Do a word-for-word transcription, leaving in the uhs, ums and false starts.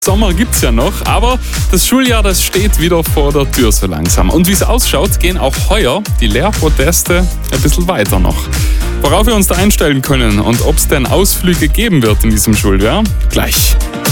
Sommer gibt's ja noch, aber das Schuljahr, das steht wieder vor der Tür so langsam. Und wie es ausschaut, gehen auch heuer die Lehrproteste ein bisschen weiter noch. Worauf wir uns da einstellen können und ob es denn Ausflüge geben wird in diesem Schuljahr, gleich.